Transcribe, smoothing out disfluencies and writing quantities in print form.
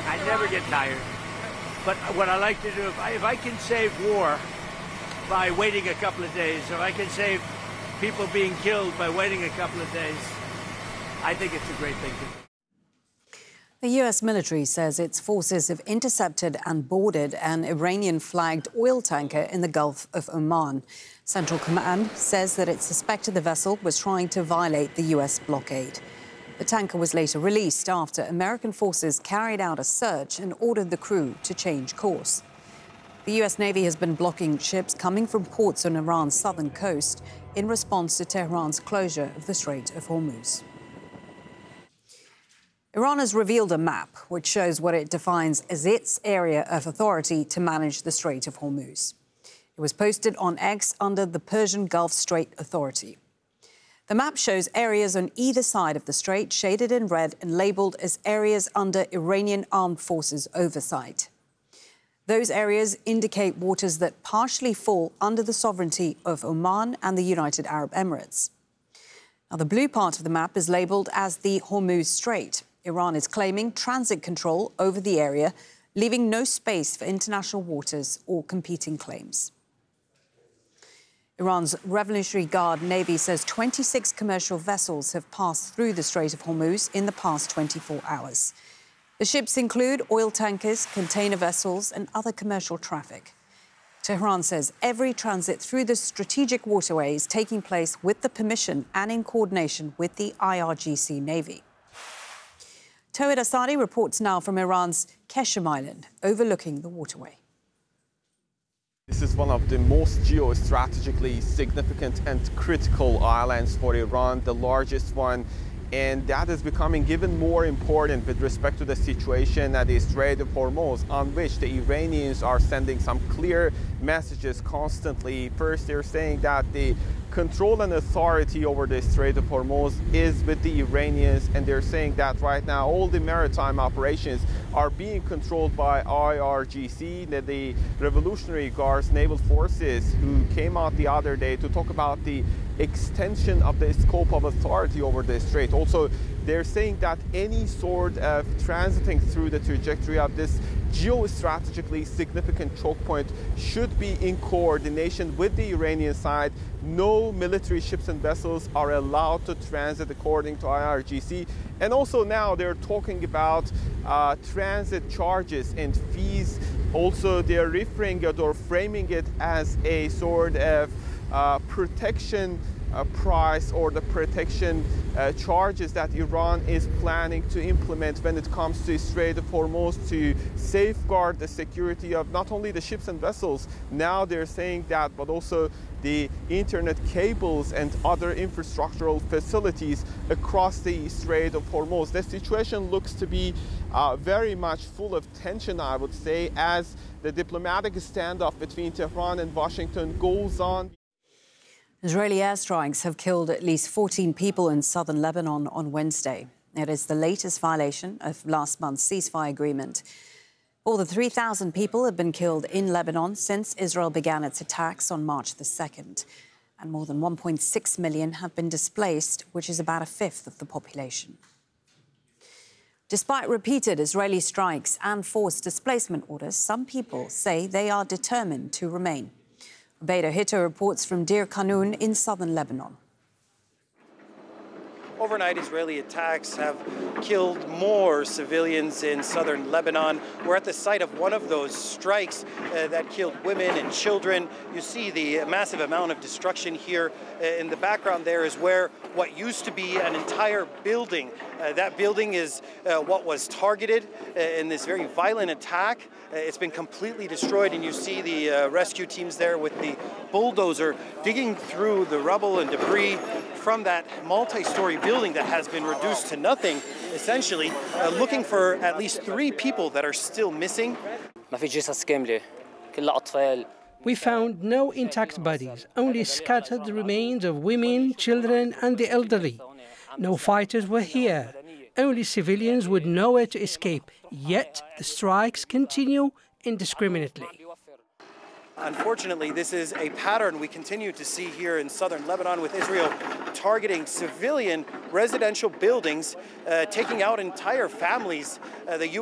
I never get tired. But what I like to do, if I can save war by waiting a couple of days, if I can save people being killed by waiting a couple of days, I think it's a great thing to do. The U.S. military says its forces have intercepted and boarded an Iranian-flagged oil tanker in the Gulf of Oman. Central Command says that it suspected the vessel was trying to violate the U.S. blockade. The tanker was later released after American forces carried out a search and ordered the crew to change course. The U.S. Navy has been blocking ships coming from ports on Iran's southern coast in response to Tehran's closure of the Strait of Hormuz. Iran has revealed a map which shows what it defines as its area of authority to manage the Strait of Hormuz. It was posted on X under the Persian Gulf Strait Authority. The map shows areas on either side of the strait shaded in red and labelled as areas under Iranian armed forces oversight. Those areas indicate waters that partially fall under the sovereignty of Oman and the United Arab Emirates. Now, the blue part of the map is labelled as the Hormuz Strait. Iran is claiming transit control over the area, leaving no space for international waters or competing claims. Iran's Revolutionary Guard Navy says 26 commercial vessels have passed through the Strait of Hormuz in the past 24 hours. The ships include oil tankers, container vessels and other commercial traffic. Tehran says every transit through the strategic waterway is taking place with the permission and in coordination with the IRGC Navy. Towhid Asadi reports now from Iran's Keshem Island, overlooking the waterway. This is one of the most geostrategically significant and critical islands for Iran, the largest one. And that is becoming even more important with respect to the situation at the Strait of Hormuz, on which the Iranians are sending some clear messages constantly. First, they're saying that the control and authority over the Strait of Hormuz is with the Iranians, and they're saying that right now all the maritime operations are being controlled by IRGC, the Revolutionary Guards Naval Forces, who came out the other day to talk about the extension of the scope of authority over the strait. Also, they're saying that any sort of transiting through the trajectory of this geostrategically significant choke point should be in coordination with the Iranian side. No military ships and vessels are allowed to transit according to IRGC. And also now they're talking about transit charges and fees. Also, they're referring it or framing it as a sort of protection price or the protection charges that Iran is planning to implement when it comes to the Strait of Hormuz to safeguard the security of not only the ships and vessels, now they're saying that, but also the internet cables and other infrastructural facilities across the Strait of Hormuz. The situation looks to be very much full of tension, I would say, as the diplomatic standoff between Tehran and Washington goes on. Israeli airstrikes have killed at least 14 people in southern Lebanon on Wednesday. It is the latest violation of last month's ceasefire agreement. More than 3,000 people have been killed in Lebanon since Israel began its attacks on March the 2nd. And more than 1.6 million have been displaced, which is about a fifth of the population. Despite repeated Israeli strikes and forced displacement orders, some people say they are determined to remain. Beto Hito reports from Deir Kanun in southern Lebanon. Overnight, Israeli attacks have killed more civilians in southern Lebanon. We're at the site of one of those strikes that killed women and children. You see the massive amount of destruction here. In the background there is where what used to be an entire building. That building is what was targeted in this very violent attack. It's been completely destroyed, and you see the rescue teams there with the bulldozer digging through the rubble and debris from that multi-story building that has been reduced to nothing, essentially, looking for at least 3 people that are still missing. We found no intact bodies, only scattered remains of women, children, and the elderly. No fighters were here. Only civilians with nowhere to escape, yet the strikes continue indiscriminately. Unfortunately, this is a pattern we continue to see here in southern Lebanon, with Israel targeting civilian residential buildings, taking out entire families. The